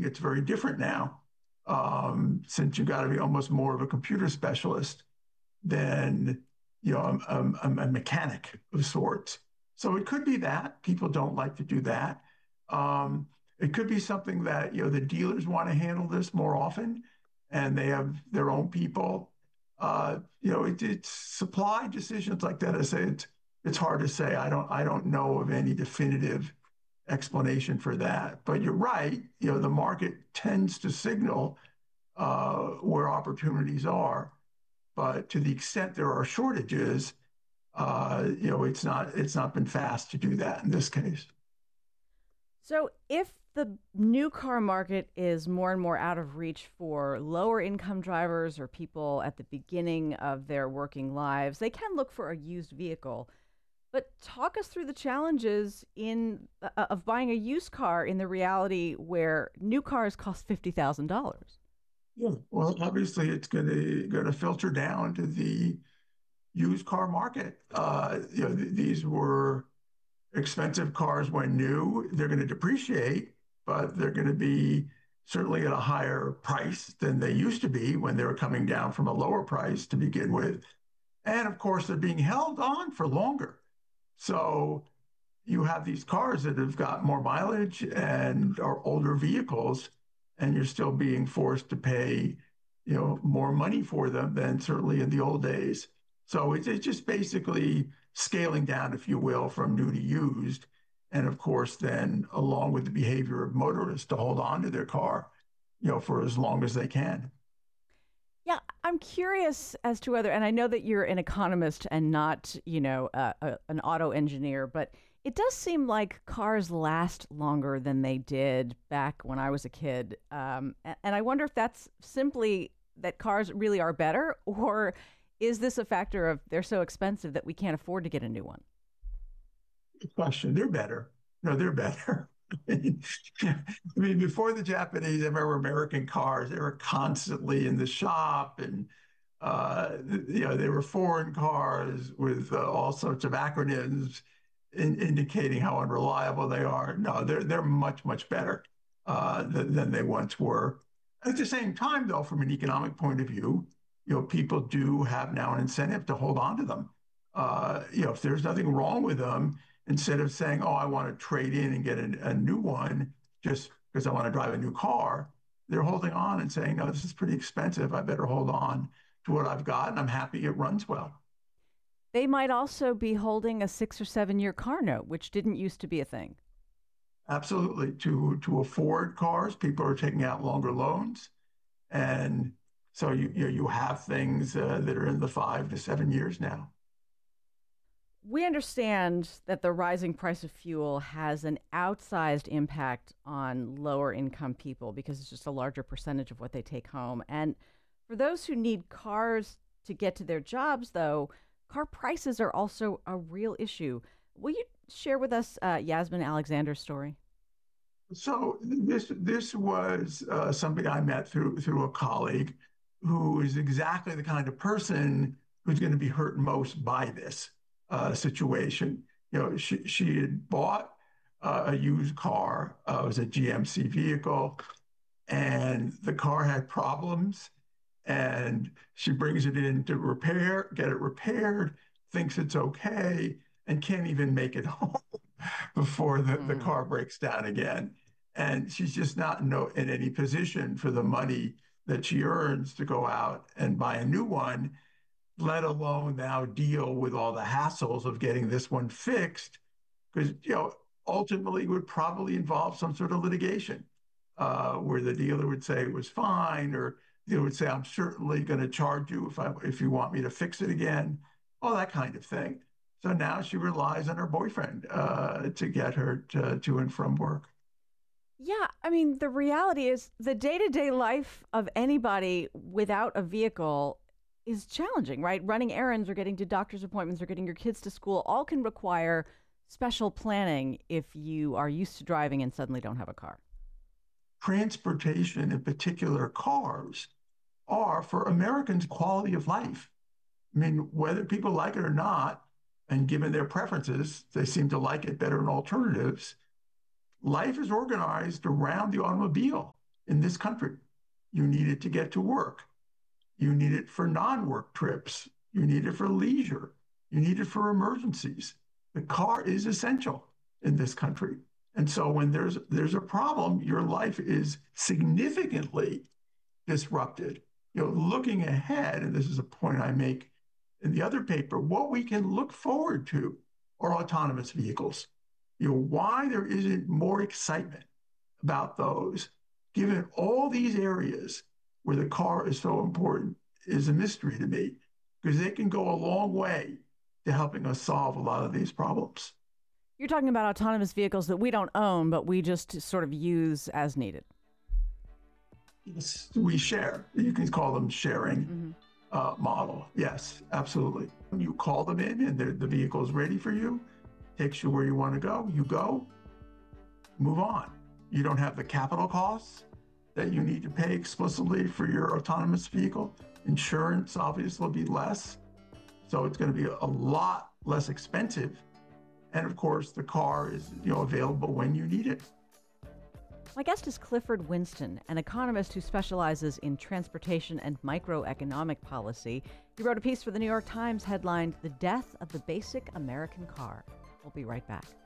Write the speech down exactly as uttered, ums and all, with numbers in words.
it's very different now, um, since you got to be almost more of a computer specialist than you know a, a, a mechanic of sorts. So it could be that people don't like to do that. Um, it could be something that you know the dealers want to handle this more often, and they have their own people. Uh, you know, it, it's supply decisions like that. I say it's it's hard to say. I don't I don't know of any definitive explanation for that. But you're right. You know, the market tends to signal uh, where opportunities are, but to the extent there are shortages, uh, you know, it's not it's not been fast to do that in this case. So, if the new car market is more and more out of reach for lower income drivers or people at the beginning of their working lives, they can look for a used vehicle. But talk us through the challenges in uh, of buying a used car in the reality where new cars cost fifty thousand dollars. Yeah. Well, obviously, it's going to going to filter down to the used car market. Uh, you know, th- these were expensive cars when new. They're going to depreciate, but they're going to be certainly at a higher price than they used to be when they were coming down from a lower price to begin with. And of course, they're being held on for longer. So you have these cars that have got more mileage and are older vehicles, and you're still being forced to pay, you know, more money for them than certainly in the old days. So it's, it's just basically scaling down, if you will, from new to used. And of course, then along with the behavior of motorists to hold on to their car, you know, for as long as they can. Yeah, I'm curious as to whether, and I know that you're an economist and not, you know, uh, a, an auto engineer, but it does seem like cars last longer than they did back when I was a kid. Um, a- and I wonder if that's simply that cars really are better, or is this a factor of they're so expensive that we can't afford to get a new one? Good question. They're better. No, they're better. I mean, before the Japanese, I remember American cars, they were constantly in the shop and, uh, you know, they were foreign cars with uh, all sorts of acronyms in, indicating how unreliable they are. No, they're, they're much, much better uh, than, than they once were. At the same time, though, from an economic point of view, you know, people do have now an incentive to hold on to them. Uh, you know, if there's nothing wrong with them, instead of saying, "Oh, I want to trade in and get a, a new one just because I want to drive a new car," they're holding on and saying, "No, this is pretty expensive. I better hold on to what I've got, and I'm happy it runs well." They might also be holding a six or seven year car note, which didn't used to be a thing. Absolutely. To to afford cars, people are taking out longer loans, and so you you, you have things uh, that are in the five to seven years now. We understand that the rising price of fuel has an outsized impact on lower income people because it's just a larger percentage of what they take home. And for those who need cars to get to their jobs, though, car prices are also a real issue. Will you share with us uh, Yasmin Alexander's story? So this this was uh, somebody I met through through a colleague who is exactly the kind of person who's going to be hurt most by this uh, situation. You know, she she had bought uh, a used car. Uh, it was a G M C vehicle, and the car had problems. And she brings it in to repair, get it repaired, thinks it's okay, and can't even make it home before the, the Mm. car breaks down again. And she's just not in, no, in any position for the money that she earns to go out and buy a new one, let alone now deal with all the hassles of getting this one fixed. Because, you know, ultimately it would probably involve some sort of litigation uh, where the dealer would say it was fine, or the dealer would say, I'm certainly going to charge you if I if you want me to fix it again, all that kind of thing. So now she relies on her boyfriend uh, to get her to, to and from work. Yeah, I mean, the reality is the day to day life of anybody without a vehicle is challenging, right? Running errands or getting to doctor's appointments or getting your kids to school all can require special planning if you are used to driving and suddenly don't have a car. Transportation, in particular cars, are for Americans quality of life. I mean, whether people like it or not, and given their preferences, they seem to like it better than alternatives. Life is organized around the automobile. in this country. You need it to get to work. You need it for non-work trips. You need it for leisure. You need it for emergencies. The car is essential in this country. And so when there's there's a problem, your life is significantly disrupted. You know, looking ahead, and this is a point I make in the other paper, what we can look forward to are autonomous vehicles. You know, why there isn't more excitement about those, given all these areas where the car is so important, is a mystery to me, because they can go a long way to helping us solve a lot of these problems. You're talking about autonomous vehicles that we don't own, but we just sort of use as needed. Yes, we share. You can call them sharing mm-hmm. uh, model. Yes, absolutely. You call them in and the vehicle is ready for you, takes you where you want to go, you go, move on. You don't have the capital costs that you need to pay explicitly for your autonomous vehicle. Insurance obviously will be less. So it's going to be a lot less expensive. And of course, the car is, you know, available when you need it. My guest is Clifford Winston, an economist who specializes in transportation and microeconomic policy. He wrote a piece for the New York Times headlined, "The Death of the Basic American Car." We'll be right back.